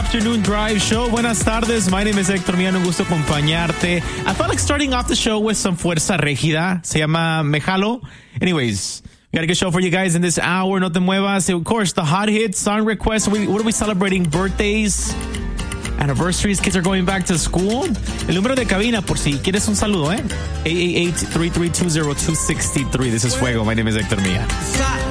Afternoon Drive Show. Buenas tardes. My name is Héctor Millán. Un gusto acompañarte. I felt like starting off the show with some Fuerza Régida. Se llama Me Jalo. Anyways, we got a good show for you guys in this hour. No te muevas. Of course, the hot hits, song requests. What are we celebrating? Birthdays, anniversaries, kids are going back to school. El número de cabina, por si quieres un saludo, 888-332-0263. This is Fuego. My name is Héctor Millán.